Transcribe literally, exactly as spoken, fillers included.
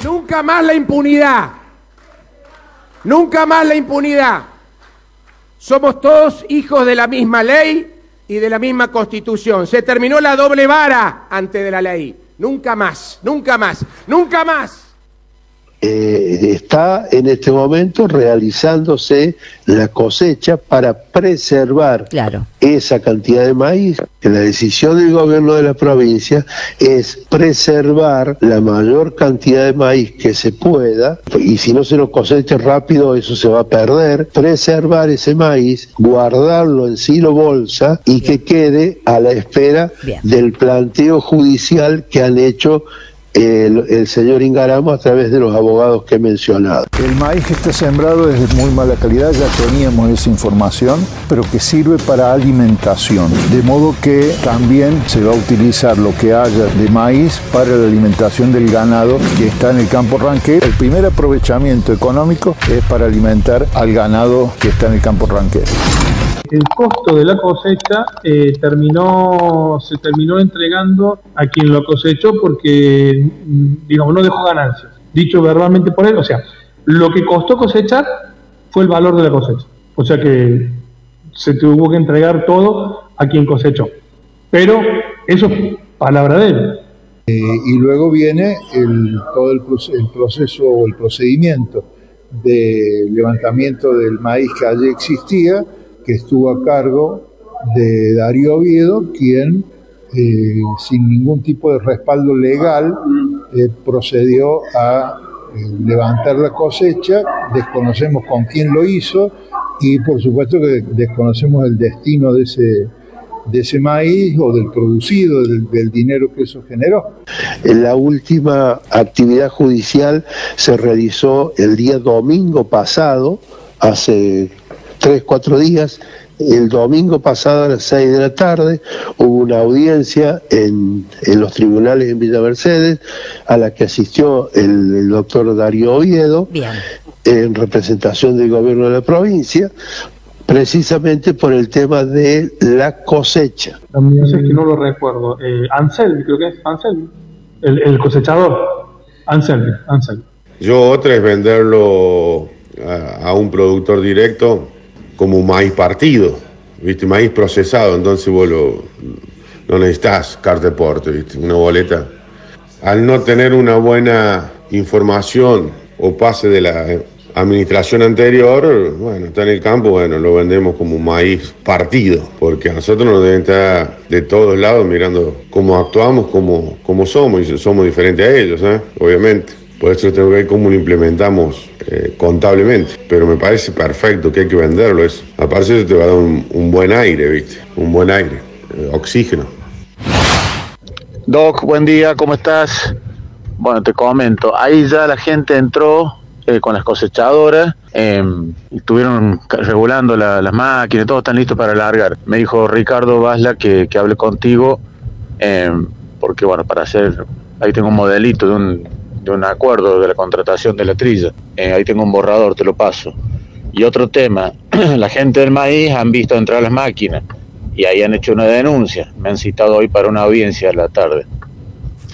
Nunca más la impunidad. Nunca más la impunidad. Somos todos hijos de la misma ley y de la misma Constitución. Se terminó la doble vara ante de la ley. Nunca más, nunca más, nunca más. Eh, está en este momento realizándose la cosecha para preservar claro. esa cantidad de maíz, que la decisión del gobierno de la provincia es preservar la mayor cantidad de maíz que se pueda, y si no se lo cosecha rápido eso se va a perder, preservar ese maíz, guardarlo en silo bolsa y Bien. que quede a la espera Bien. del planteo judicial que han hecho El, el señor Ingaramo a través de los abogados que he mencionado. El maíz que está sembrado es de muy mala calidad, ya teníamos esa información, pero que sirve para alimentación, de modo que también se va a utilizar lo que haya de maíz para la alimentación del ganado que está en el campo ranquero. El primer aprovechamiento económico es para alimentar al ganado que está en el campo ranquero. El costo de la cosecha eh, terminó, se terminó entregando a quien lo cosechó porque, digamos, no dejó ganancias. Dicho verbalmente por él, o sea, lo que costó cosechar fue el valor de la cosecha. O sea que se tuvo que entregar todo a quien cosechó. Pero eso es palabra de él. Eh, y luego viene el, todo el, el proceso o el procedimiento de levantamiento del maíz que allí existía, que estuvo a cargo de Darío Oviedo, quien eh, sin ningún tipo de respaldo legal eh, procedió a eh, levantar la cosecha. Desconocemos con quién lo hizo y por supuesto que desconocemos el destino de ese, de ese maíz o del producido, del, del dinero que eso generó. La última actividad judicial se realizó el día domingo pasado, hace tres, cuatro días. El domingo pasado a las seis de la tarde hubo una audiencia en, en los tribunales en Villa Mercedes a la que asistió el, el doctor Darío Oviedo Bien. en representación del gobierno de la provincia, precisamente por el tema de la cosecha. También es que no lo recuerdo. Eh, Ansel, creo que es Ansel, el, el cosechador. Ansel, Ansel. Yo otra es venderlo a, a un productor directo como un maíz partido, ¿viste? Maíz procesado, entonces vos lo, no necesitas carta de porte, ¿viste? Una boleta. Al no tener una buena información o pase de la administración anterior, bueno, está en el campo, bueno, lo vendemos como un maíz partido, porque a nosotros nos deben estar de todos lados mirando cómo actuamos, cómo, cómo somos, y somos diferentes a ellos, ¿eh? Obviamente. Por eso tengo que ver cómo lo implementamos eh, contablemente. Pero me parece perfecto que hay que venderlo eso. Aparte eso te va a dar un, un buen aire, ¿viste? Un buen aire, eh, oxígeno. Doc, buen día, ¿cómo estás? Bueno, te comento, ahí ya la gente entró eh, con las cosechadoras, eh, y estuvieron regulando la, las máquinas, todos están listos para largar. Me dijo Ricardo Basla que, que hable contigo, eh, porque bueno, para hacer, ahí tengo un modelito de un... de un acuerdo de la contratación de la trilla. Eh, ahí tengo un borrador, te lo paso. Y otro tema, la gente del maíz han visto entrar las máquinas y ahí han hecho una denuncia. Me han citado hoy para una audiencia a la tarde.